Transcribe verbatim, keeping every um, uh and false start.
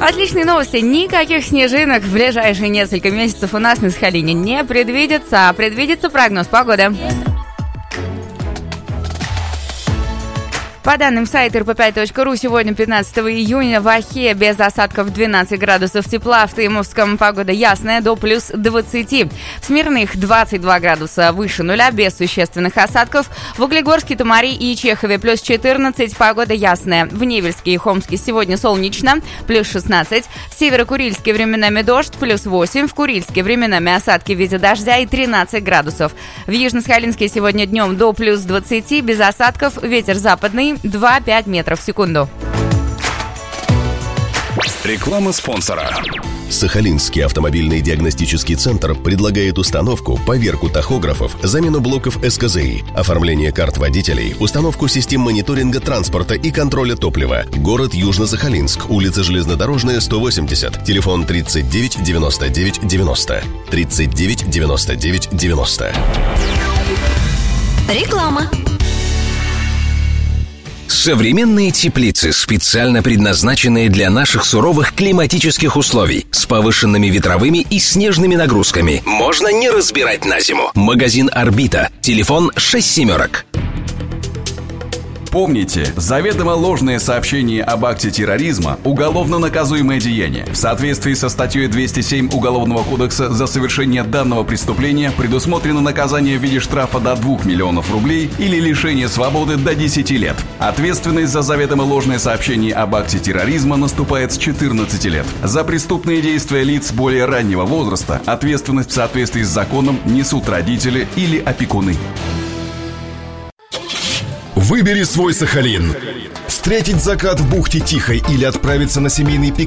Отличные новости. Никаких снежинок в ближайшие несколько месяцев у нас на Сахалине не предвидится. Предвидится прогноз погоды. По данным сайта эр пэ пять точка ру, сегодня, пятнадцатого июня, в Охе без осадков двенадцать градусов тепла, в Тымовском погода ясная до плюс двадцати. В Смирных двадцать два градуса выше нуля, без существенных осадков. В Углегорске, Томари и Чехове плюс четырнадцать, погода ясная. В Невельске и Хомске сегодня солнечно, плюс шестнадцать. В Северо-Курильске временами дождь, плюс восемь. В Курильске временами осадки в виде дождя и тринадцать градусов. В Южно-Сахалинске сегодня днем до плюс двадцати, без осадков, ветер западный два-пять метров в секунду. Реклама спонсора. Сахалинский автомобильный диагностический центр предлагает установку, поверку тахографов, замену блоков эс ка зэ и, оформление карт водителей, установку систем мониторинга транспорта и контроля топлива. Город Южно-Сахалинск, улица Железнодорожная, сто восемьдесят, телефон тридцать девять девяносто девять девяносто, тридцать девять девяносто девять девяносто. Реклама. Современные теплицы, специально предназначенные для наших суровых климатических условий, с повышенными ветровыми и снежными нагрузками. Можно не разбирать на зиму. Магазин «Орбита». Телефон шесть семерок. Помните, заведомо ложное сообщение об акте терроризма – уголовно наказуемое деяние. В соответствии со статьей двести семь Уголовного кодекса за совершение данного преступления предусмотрено наказание в виде штрафа до двух миллионов рублей или лишения свободы до десяти лет. Ответственность за заведомо ложное сообщение об акте терроризма наступает с четырнадцати лет. За преступные действия лиц более раннего возраста ответственность в соответствии с законом несут родители или опекуны. Выбери свой Сахалин. Встретить закат в бухте Тихой или отправиться на семейный пикник